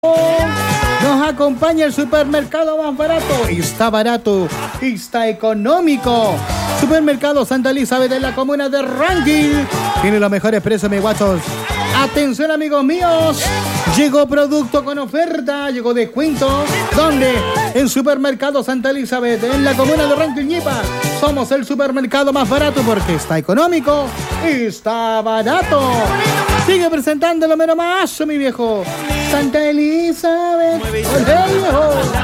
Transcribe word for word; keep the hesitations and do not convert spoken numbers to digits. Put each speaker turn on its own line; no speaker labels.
Nos acompaña el supermercado más barato. Está barato, está económico. Supermercado Santa Elizabeth en la comuna de Rankin. Tiene los mejores precios, mis guachos. Atención, amigos míos. Llegó producto con oferta, llegó descuento. ¿Dónde? En Supermercado Santa Elizabeth, en la comuna de Rankin, Ñipa. Somos el supermercado más barato porque está económico, está barato. Sigue presentando lo menos más, mi viejo. Santa Elizabeth. ¡Olé, viejo!